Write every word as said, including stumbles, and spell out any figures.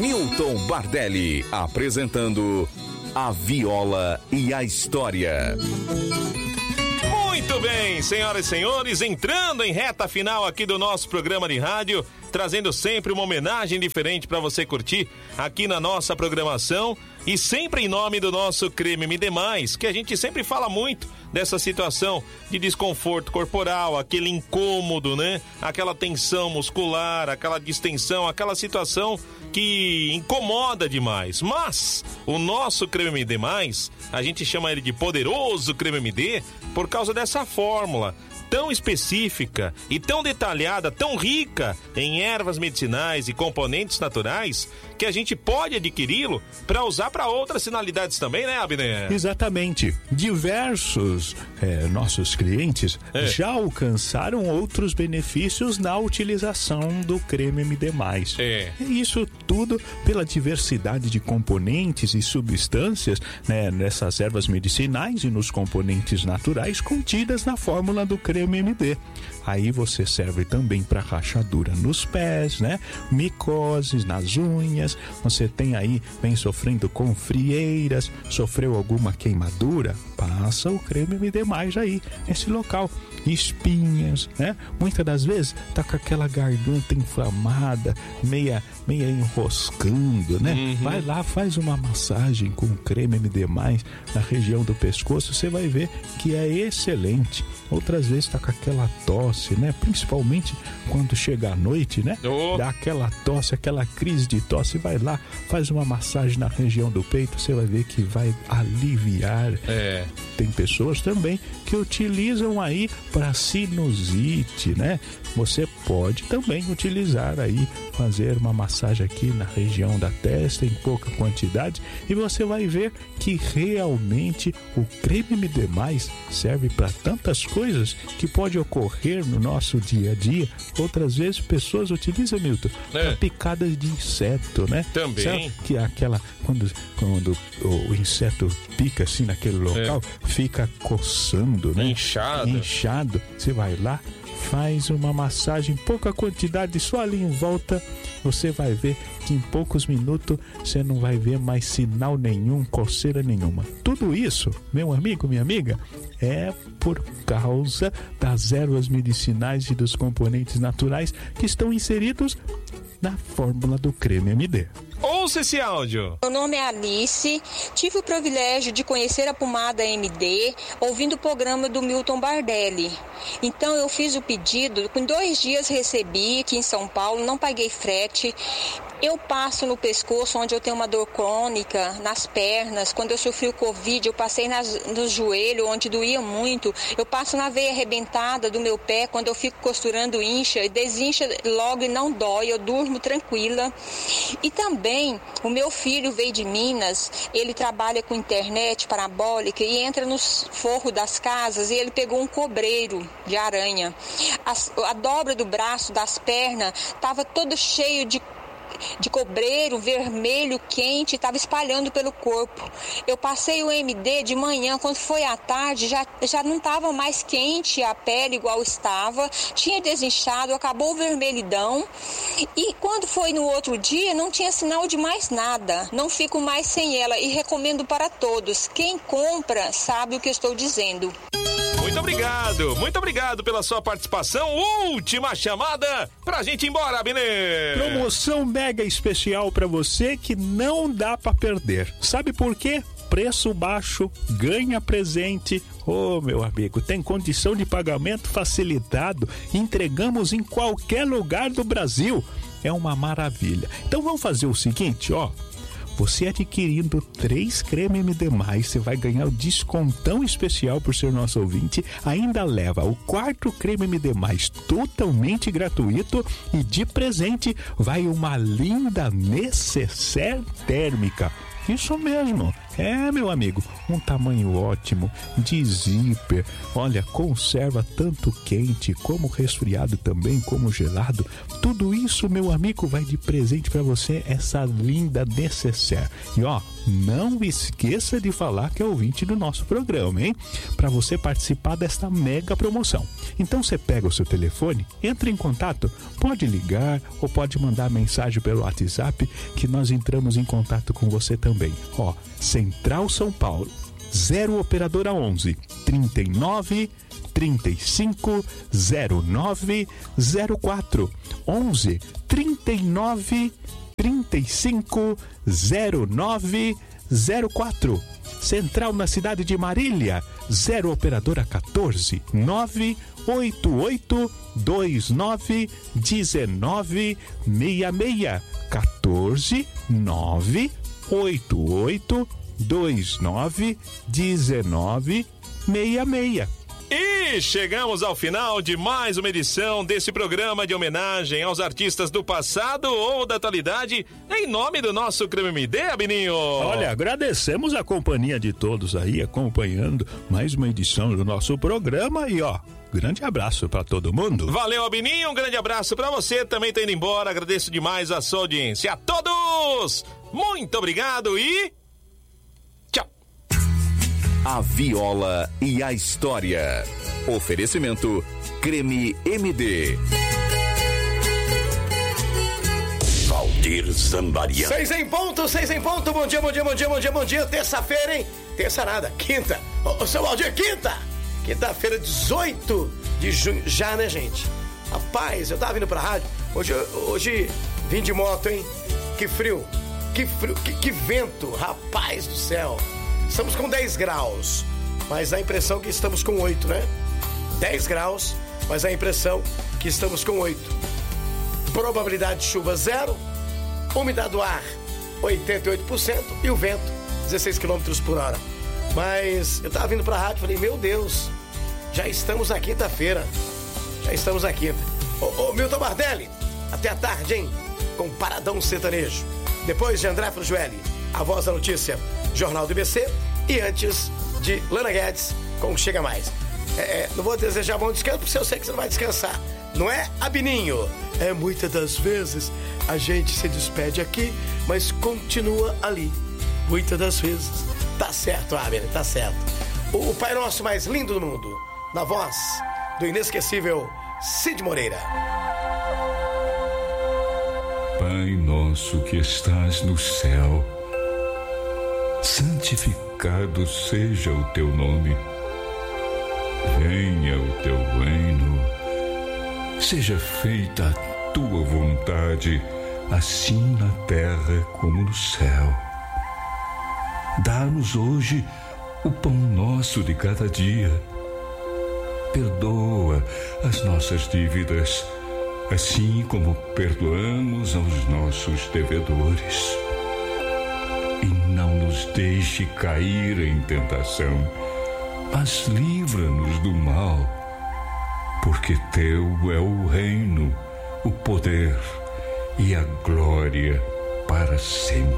Milton Bardelli, apresentando A Viola e a História. Muito bem, senhoras e senhores, entrando em reta final aqui do nosso programa de rádio, trazendo sempre uma homenagem diferente para você curtir aqui na nossa programação e sempre em nome do nosso Creme M D mais, que a gente sempre fala muito dessa situação de desconforto corporal, aquele incômodo, né? Aquela tensão muscular, aquela distensão, aquela situação que incomoda demais. Mas o nosso Creme M D mais, a gente chama ele de poderoso Creme M D por causa dessa fórmula tão específica e tão detalhada, tão rica em ervas medicinais e componentes naturais, que a gente pode adquiri-lo para usar para outras finalidades também, né, Abner? Exatamente. Diversos é, nossos clientes é. já alcançaram outros benefícios na utilização do creme M D mais. É. Isso tudo pela diversidade de componentes e substâncias, né, nessas ervas medicinais e nos componentes naturais contidas na fórmula do creme M D. Aí você serve também para rachadura nos pés, né? Micoses nas unhas. Você tem aí, vem sofrendo com frieiras, sofreu alguma queimadura, passa o creme M D mais aí, nesse local. Espinhas, né? Muitas das vezes tá com aquela garganta inflamada, meia, meia enroscando, né? Uhum. Vai lá, faz uma massagem com creme M D mais na região do pescoço, você vai ver que é excelente. Outras vezes tá com aquela tosse, né? Principalmente quando chega à noite, né? Oh. Dá aquela tosse, aquela crise de tosse, vai lá, faz uma massagem na região do peito, você vai ver que vai aliviar. É. Tem pessoas também que utilizam aí para sinusite, né? Você pode também utilizar aí, fazer uma massagem aqui na região da testa em pouca quantidade e você vai ver que realmente o creme M D mais serve para tantas coisas que pode ocorrer no nosso dia a dia. Outras vezes pessoas utilizam, Milton, é. para picadas de inseto, né? Também. Sabe que aquela, quando, quando o inseto pica assim naquele local, é. fica coçando, né? Inchado. Inchado. Você vai lá, faz uma massagem, pouca quantidade, só ali em volta, você vai ver que em poucos minutos você não vai ver mais sinal nenhum, coceira nenhuma. Tudo isso, meu amigo, minha amiga, é por causa das ervas medicinais e dos componentes naturais que estão inseridos na fórmula do creme M D. Ouça esse áudio. Meu nome é Alice, tive o privilégio de conhecer a pomada M D ouvindo o programa do Milton Bardelli. Então eu fiz o pedido, com dois dias recebi aqui em São Paulo, não paguei frete. Eu passo no pescoço, onde eu tenho uma dor crônica, nas pernas. Quando eu sofri o Covid, eu passei nas, no joelho, onde doía muito. Eu passo na veia arrebentada do meu pé, quando eu fico costurando, incha, e desincha logo e não dói, eu durmo tranquila. E também, o meu filho veio de Minas, ele trabalha com internet parabólica e entra nos forros das casas e ele pegou um cobreiro de aranha. A, a dobra do braço, das pernas, estava todo cheio de de cobreiro vermelho quente, estava espalhando pelo corpo. Eu passei o M D de manhã, quando foi à tarde já, já não estava mais quente a pele igual estava, tinha desinchado, acabou o vermelhidão e quando foi no outro dia não tinha sinal de mais nada. Não fico mais sem ela e recomendo para todos. Quem compra sabe o que estou dizendo. Muito obrigado, muito obrigado pela sua participação. Última chamada pra gente ir embora, Abner. Promoção mega especial pra você que não dá pra perder. Sabe por quê? Preço baixo, ganha presente. Ô, oh, meu amigo, tem condição de pagamento facilitado. Entregamos em qualquer lugar do Brasil. É uma maravilha. Então vamos fazer o seguinte, ó. Você adquirindo três creme M D mais, você vai ganhar o descontão especial por ser nosso ouvinte. Ainda leva o quarto creme M D mais totalmente gratuito e de presente vai uma linda necessaire térmica. Isso mesmo, É, meu amigo, um tamanho ótimo, de zíper. Olha, conserva tanto quente como resfriado também, como gelado. Tudo isso, meu amigo, vai de presente para você essa linda necessaire. E ó, não esqueça de falar que é ouvinte do nosso programa, hein? Para você participar desta mega promoção. Então você pega o seu telefone, entra em contato, pode ligar ou pode mandar mensagem pelo WhatsApp que nós entramos em contato com você também. Ó, Central São Paulo, zero operadora onze, trinta e nove, trinta e cinco, zero nove zero quatro, onze, trinta e nove, trinta e cinco, zero nove zero quatro. Central na cidade de Marília, zero operadora quatorze, nove oito oito dois nove um nove seis seis, quatorze, nove oito oito dois nove um nove seis seis. E chegamos ao final de mais uma edição desse programa de homenagem aos artistas do passado ou da atualidade, em nome do nosso Creme M D, Abininho. Olha, agradecemos a companhia de todos aí, acompanhando mais uma edição do nosso programa e ó, grande abraço pra todo mundo. Valeu, Abininho, um grande abraço pra você, também tô indo embora, agradeço demais a sua audiência. A todos, muito obrigado e... A Viola e a História. Oferecimento Creme M D. Valdir Zambarian. Seis em ponto, seis em ponto. Bom dia, bom dia, bom dia, bom dia, bom dia. Terça-feira, hein? Terça nada, quinta. Ô, ô seu Valdir, quinta. Quinta-feira, dezoito de junho. Já, né, gente? Rapaz, eu tava vindo pra rádio. Hoje, hoje vim de moto, hein? Que frio. Que frio, que, que vento. Rapaz do céu. Estamos com dez graus, mas a impressão que estamos com oito, né? dez graus, mas a impressão que estamos com oito. Probabilidade de chuva zero, umidade do ar oitenta e oito por cento e o vento dezesseis quilômetros por hora. Mas eu tava vindo pra rádio e falei, meu Deus, já estamos na quinta-feira. Já estamos na quinta. Ô, ô Milton Bardelli, até a tarde, hein? Com Paradão Sertanejo. Depois de André Frugelli, a voz da notícia, Jornal do I B C, e antes de Lana Guedes com Chega Mais. É, é, não vou desejar bom descanso, porque eu sei que você não vai descansar. Não é, Abininho? É, muitas das vezes a gente se despede aqui, mas continua ali. Muitas das vezes. Tá certo, Abner, tá certo. O, o Pai Nosso mais lindo do mundo, na voz do inesquecível Cid Moreira. Pai nosso que estás no céu, santificado seja o teu nome. Venha o teu reino. Seja feita a tua vontade, assim na terra como no céu. Dá-nos hoje o pão nosso de cada dia. Perdoa as nossas dívidas, assim como perdoamos aos nossos devedores. E não nos deixe cair em tentação, mas livra-nos do mal, porque teu é o reino, o poder e a glória para sempre.